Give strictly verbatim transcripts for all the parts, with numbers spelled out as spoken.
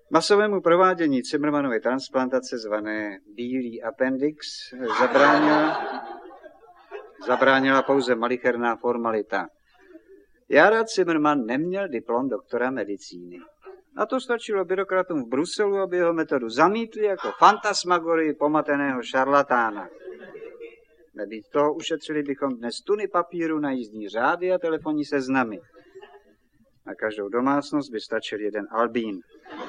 Masovému provádění Cimrmanovy transplantace zvané bílý appendix zabránila, zabránila pouze malicherná formalita. Jára Cimrman neměl diplom doktora medicíny. A to stačilo byrokratům v Bruselu, aby jeho metodu zamítli jako fantasmagorii pomateného šarlatána. Nebýt toho, ušetřili bychom dnes tuny papíru na jízdní řády a telefonní seznamy. Na každou domácnost by stačil jeden albín.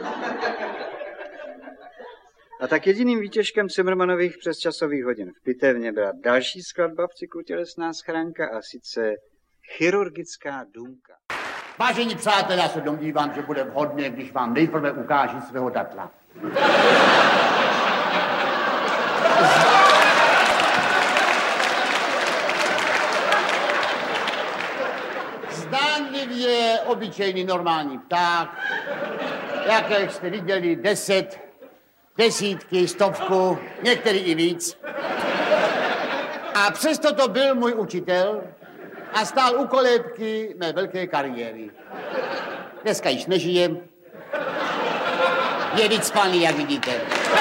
A tak jediným výtěžkem Cimrmanových přesčasových hodin v pitevně byla další skladba v cyklu Tělesná schránka, a sice chirurgická důmka. Vážení přátelé, já se domnívám, že bude vhodné, když vám nejprve ukážu svého datla. Zdánlivě obyčejný normální pták, jak jste viděli, deset, desítky, stovku, některý i víc. A přesto to byl můj učitel a stál u kolébky mé velké kariéry. Dneska již nežije, je vycpaný, jak vidíte.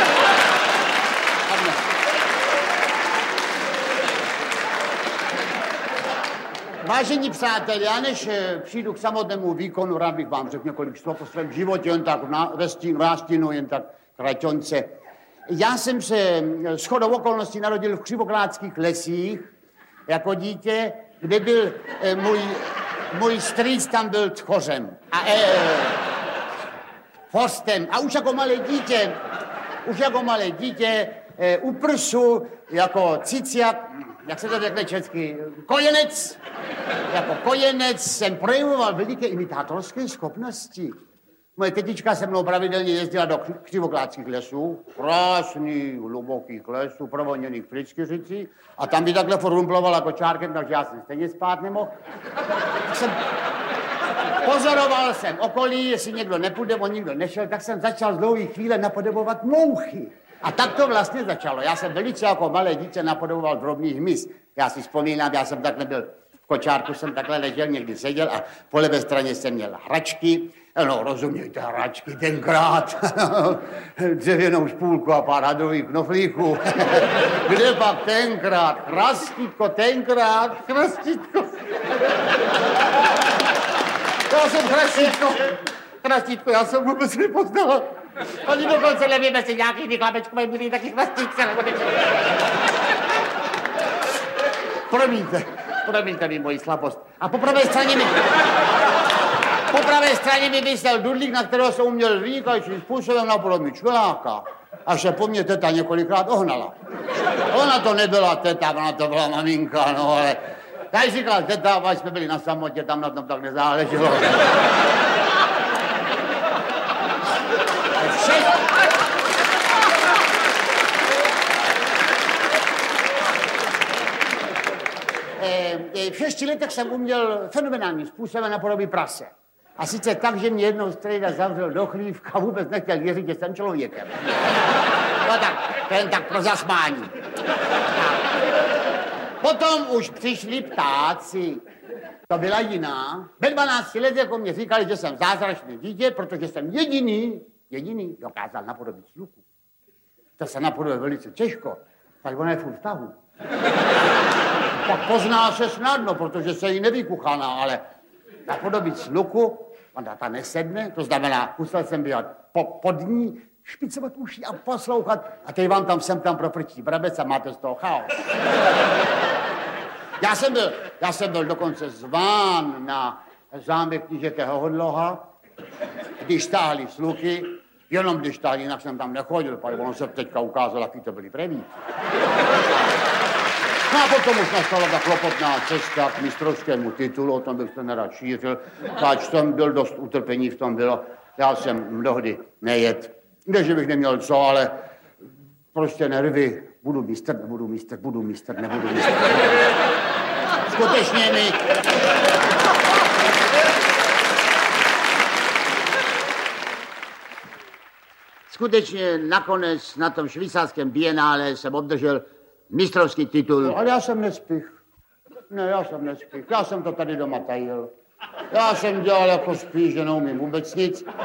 Vážení přátelé, já než přijdu k samotnému výkonu, rád bych vám řekl několik slov o svém životě, jen tak ve stínu, nástínu, jen tak kraťonce. Já jsem se shodou okolností narodil v Křivoklátských lesích jako dítě, kde byl eh, můj, můj strýc, tam byl tchořem a eh, forstem. A už jako malé dítě, už jako malé dítě eh, u prsu jako ciciak, jak se to řekne česky, kojenec, jako kojenec jsem projevoval veliké imitátorské schopnosti. Moje tetička se mnou pravidelně jezdila do Křivoklátských lesů, krásných, hlubokých lesů, provoněných pryskyřicí, a tam by takhle forumplovala kočárkem, takže já jsem stejně spát nemohl. Jsem, pozoroval jsem okolí, jestli někdo nepůjde, on nikdo nešel, tak jsem začal z dlouhé chvíle napodobovat mouchy. A tak to vlastně začalo. Já jsem velice jako malé dítě napodoboval drobný hmyz. Já si vzpomínám, já jsem takhle byl v kočárku, jsem takhle ležel, někdy seděl a po levé straně jsem měl hračky. No, rozumějte, hračky tenkrát. Dřevěnou špůlku a pár hadrových knoflíků. Kde pak tenkrát? Chrastítko, tenkrát, chrastítko. Já jsem chrastítko. Chrastítko, já jsem vůbec nepoznala. Oni dokonce nevím, jestli nějaký vyklapečkové byli taky chrastítce. Promiňte, promiňte mi moji slabost. A po pravé straně mi... Po pravé straně mi vysel dudlík, na kterého jsem uměl vynikajícím způsobem napodobit čveláka. Až se po mně teta několikrát ohnala. Ona to nebyla teta, ona to byla maminka, no ale... Tady říkala teta, až jsme byli na samotě, tam na tom tak nezáleželo. V šesti letech jsem uměl fenomenálním způsobem napodobit prase. A sice tak, že mě jednou strejda zavřel do chlívka a vůbec nechtěl věřit, že jsem člověkem. No tak, to jen tak pro zasmání. Potom už přišli ptáci. To byla jiná. Ve dvanácti letech jako mě říkali, že jsem zázračné dítě, protože jsem jediný, jediný dokázal napodobit sluchu. To se napodobí velice těžko, tak ona je furt v tahu. Pak pozná se snadno, protože se jí nevykuchaná, ale napodobit sluchu, ona ta nesedne, to znamená, musel jsem být po, pod ní, špicovat uši a poslouchat, a teď vám tam sem tam proprčí brabec a máte z toho chaos. Já jsem byl, já jsem byl dokonce zván na zámek knížete Hodloha, když stáhli sluky, jenom když stáhli, jinak jsem tam nechodil, protože on se teďka ukázal, jaký to byli prevíci. No a potom už nastala ta klopotná cesta k mistrovskému titulu, o tom bych se nerad šířil, ač jsem byl dost utrpení v tom bylo. Já jsem mnohdy nejet, ne, že bych neměl co, ale prostě nervy. Budu mistr, nebudu mistr, budu mistr, nebudu mistr. Skutečně mi... Skutečně nakonec na tom švýcarském bienále jsem obdržel mistrovský titul. No, ale já jsem nespích. Ne, já jsem nespích. Já jsem to tady doma tajil. Já jsem dělal jako spíš, že neumím vůbec nic.